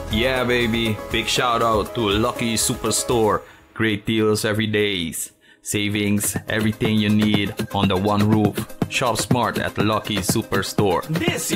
Yeah, baby. Big shout out to Lucky Superstore. Great deals every day. Savings, everything you need on the one roof. Shop smart at Lucky Superstore. This